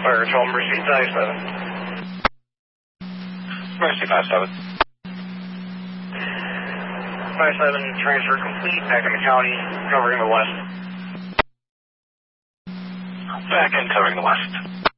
Fire 12, Mercy 57. Mercy 57. 57, transfer complete, back in the county, covering the west. Back in covering the west.